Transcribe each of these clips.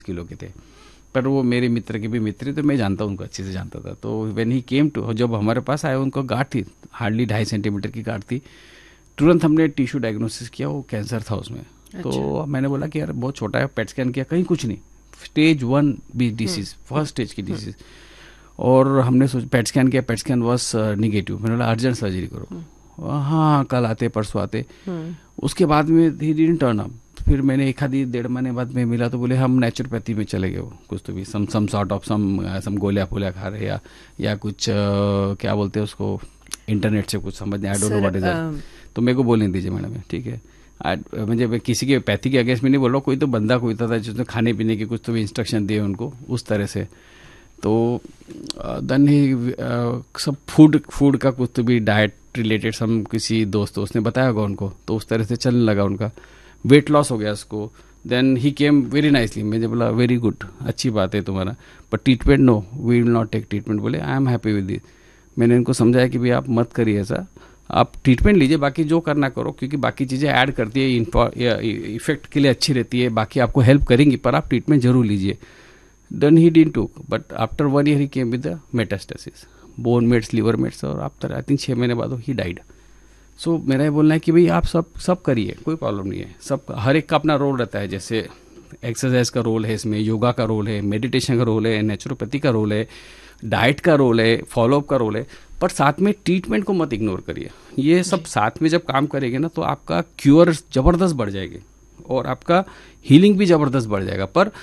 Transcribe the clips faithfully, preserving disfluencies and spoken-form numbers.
Kilo के थे, पर वो मेरे मित्र के भी मित्र, तो मैं जानता हूँ उनको, अच्छे से जानता था। तो व्हेन ही केम टू, जब हमारे पास आए, उनको गांठ थी, हार्डली ढाई सेंटीमीटर की गांठ थी। तुरंत हमने टिश्यू डायग्नोसिस किया, वो कैंसर था उसमें। अच्छा। तो मैंने बोला कि यार बहुत छोटा है, पेट स्कैन किया, कहीं कुछ नहीं, stage one B disease, first stage की डिसीज। और हमने सोच पेट स्कैन किया, पेट स्कैन वॉज निगेटिव। मैंने बोला अर्जेंट सर्जरी करो। हाँ, कल आते परसों आते। उसके बाद में ही डिडंट टर्न अप। फिर मैंने एक आधी डेढ़ महीने बाद में मिला तो बोले हम नेचुरोपैथी में चले गए। वो कुछ तो भी सम सम सॉर्ट ऑफ सम सम गोलियां फोलियां खा रहे, या या कुछ आ, क्या बोलते हैं उसको, इंटरनेट से कुछ समझ नहीं, I don't know what is that. तो मेरे को बोलने दीजिए मैडम, ठीक है। मुझे मैं किसी के पैथी के अगेंस्ट में नहीं बोल रहा हूँ, कोई तो बंदा कोई था जिसने खाने पीने के कुछ तो भी इंस्ट्रक्शन दिए उनको उस तरह से। तो देन ही सब फूड फूड का कुछ तो भी डाइट रिलेटेड सम किसी दोस्त दोस्त ने बताया होगा उनको, तो उस तरह से चलने लगा उनका, वेट लॉस हो गया उसको। Then he came very nicely, मैंने बोला वेरी गुड, अच्छी बात है तुम्हारा, पर treatment no, we will not take treatment. बोले I am happy with this. मैंने इनको समझाया कि भाई आप मत करिए ऐसा, आप ट्रीटमेंट लीजिए, बाकी जो करना करो, क्योंकि बाकी चीज़ें ऐड करती है, इफेक्ट के लिए अच्छी रहती है, बाकी आपको हेल्प करेंगी, पर आप ट्रीटमेंट जरूर लीजिए। देन ही डिडंट टूक, but after one year he came with the metastasis, bone mats, liver mats, और आफ्टर आई थिंक छः महीने बाद ही डाइड। सो so, मेरा ये बोलना है कि भाई आप सब सब करिए, कोई प्रॉब्लम नहीं है, सब हर एक का अपना रोल रहता है। जैसे एक्सरसाइज का रोल है इसमें, योगा का रोल है, मेडिटेशन का रोल है, नेचुरोपैथी का रोल है, डाइट का रोल है, फॉलोअप का रोल है, पर साथ में ट्रीटमेंट को मत इग्नोर करिए। ये सब साथ में जब काम करेंगे ना, तो आपका क्योर ज़बरदस्त बढ़ जाएगी और आपका हीलिंग भी ज़बरदस्त बढ़ जाएगा। पर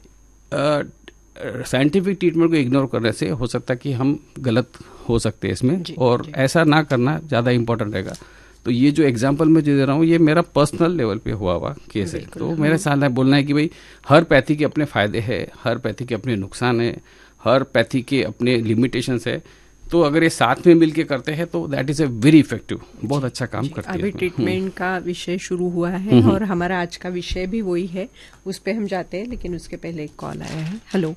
साइंटिफिक uh, ट्रीटमेंट को इग्नोर करने से हो सकता है कि हम गलत हो सकते हैं इसमें, जी, और जी. ऐसा ना करना ज़्यादा इंपॉर्टेंट रहेगा। तो ये जो एग्जांपल मैं जो दे रहा हूँ, ये मेरा पर्सनल लेवल पे हुआ हुआ केस है। तो मेरे साथ बोलना है कि भाई हर पैथी के अपने फ़ायदे हैं, हर पैथी के अपने नुकसान है, हर पैथी के अपने लिमिटेशंस है। तो अगर ये साथ में मिलके करते हैं तो that is a very effective, बहुत अच्छा काम करती है। अभी ट्रीटमेंट का विषय शुरू हुआ है और हमारा आज का विषय भी वही है, उस पे हम जाते हैं, लेकिन उसके पहले एक कॉल आया है। हेलो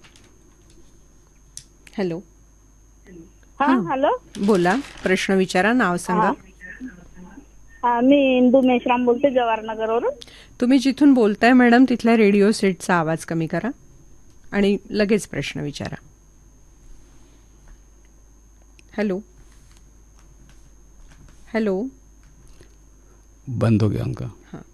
हेलो हाँ हॅलो, बोला, प्रश्न विचारा, नाव सांगा. मी इंदू मेश्राम बोलते, जवाहरनगरवरून. तुम्ही जिथून बोलताय मॅडम तिथल्या रेडिओ सेटचा आवाज कमी करा आणि लगेच प्रश्न विचारा. हेलो हेलो, बंद हो गया उनका. हाँ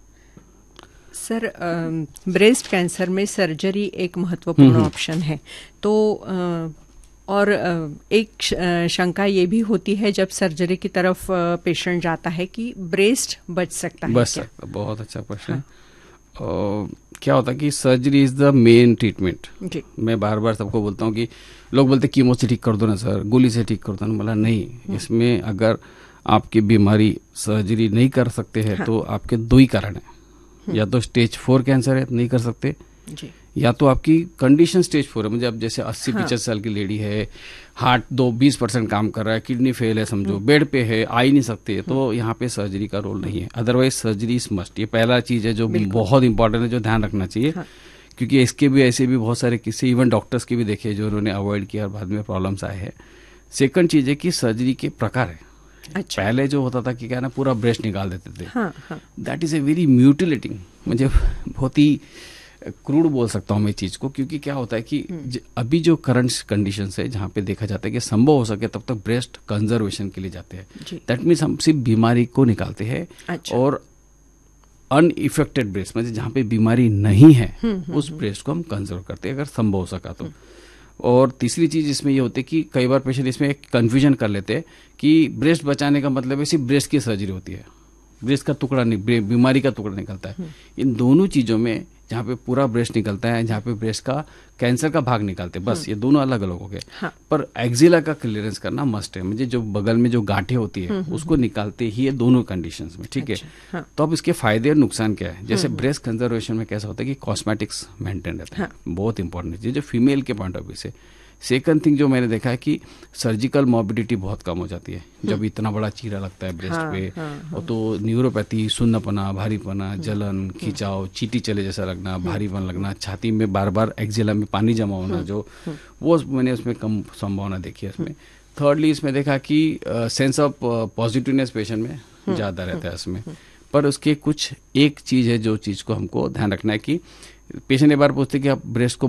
सर, ब्रेस्ट कैंसर में सर्जरी एक महत्वपूर्ण ऑप्शन है. तो आ, और एक शंका ये भी होती है जब सर्जरी की तरफ पेशेंट जाता है कि ब्रेस्ट बच सकता है. बच सकता, बहुत अच्छा क्वेश्चन है. हाँ. क्या होता है कि surgery is the main treatment. मैं बार बार सबको बोलता हूँ कि लोग बोलते कीमो से ठीक कर दो ना सर, गोली से ठीक कर दो ना. बोला नहीं, इसमें अगर आपकी बीमारी सर्जरी नहीं कर सकते हैं, हाँ. तो आपके दो ही कारण है. या तो स्टेज फोर कैंसर है, नहीं कर सकते जी. या तो आपकी कंडीशन स्टेज फोर है, मुझे अब जैसे अस्सी हाँ. पिछहत्तर साल की लेडी है, हार्ट दो बीस परसेंट काम कर रहा है, किडनी फेल है, समझो बेड पे है, आ ही नहीं सकते, तो यहाँ पे सर्जरी का रोल नहीं है. Otherwise surgery is must. ये पहला चीज है जो बहुत इंपॉर्टेंट है, जो ध्यान रखना चाहिए. हाँ. क्योंकि इसके भी ऐसे भी बहुत सारे किस्से इवन डॉक्टर्स के भी देखे जो उन्होंने अवॉइड किया और बाद में प्रॉब्लम्स आए हैं. सेकंड चीज है कि सर्जरी के प्रकार है. अच्छा. पहले जो होता था कि क्या ना पूरा ब्रेस्ट निकाल देते थे, दैट इज ए वेरी म्यूटिलेटिंग. मुझे बहुत ही क्रूड बोल सकता हूँ मैं चीज को, क्योंकि क्या होता है कि अभी जो करंट कंडीशंस है जहाँ पे देखा जाता है कि संभव हो सके तब तक ब्रेस्ट कंजर्वेशन के लिए जाते हैं. दैट मीन्स हम सिर्फ बीमारी को निकालते हैं. अच्छा. और अनइफेक्टेड ब्रेस्ट मतलब जहाँ पे बीमारी नहीं है उस ब्रेस्ट को हम कंजर्व करते हैं अगर संभव हो सका तो. और तीसरी चीज इसमें ये होती है कि कई बार पेशेंट इसमें एक कंफ्यूजन कर लेते हैं कि ब्रेस्ट बचाने का मतलब है सिर्फ ब्रेस्ट की सर्जरी होती है, ब्रेस्ट का टुकड़ा नहीं, बीमारी का टुकड़ा निकलता है. इन दोनों चीजों में जहाँ पे पूरा ब्रेस्ट निकलता है, जहाँ पे ब्रेस्ट का कैंसर का भाग निकलते हैं, बस ये दोनों अलग अलग हो गए. हाँ. पर एक्जिला का क्लियरेंस करना मस्ट है. मुझे जो बगल में जो गांठें होती है उसको निकालते ही है दोनों कंडीशंस में. ठीक अच्छा. है. हाँ. तो अब इसके फायदे और नुकसान क्या है. जैसे ब्रेस्ट कंजर्वेशन में कैसा होता है कि कॉस्मेटिक्स मेंटेन रहता है. हाँ. बहुत इंपॉर्टेंट चीज जो फीमेल के पॉइंट ऑफ व्यू से. सेकंड थिंग जो मैंने देखा है कि सर्जिकल मॉर्बिडिटी बहुत कम हो जाती है जब इतना बड़ा चीरा लगता है ब्रेस्ट हाँ, पे. हाँ, हाँ. तो न्यूरोपैथी, सुन्नपना, भारीपना, जलन, खिंचाव, चीटी चले जैसा लगना, भारीपन लगना, छाती में बार बार एक्जिला में पानी जमा होना, जो वो मैंने उसमें कम संभावना देखी है इसमें. थर्डली इसमें देखा कि सेंस ऑफ पॉजिटिवनेस पेशेंट में ज्यादा रहता है इसमें. पर उसके कुछ एक चीज है जो चीज को हमको ध्यान रखना है कि पेशेंट एक बार पूछते कि आप ब्रेस्ट को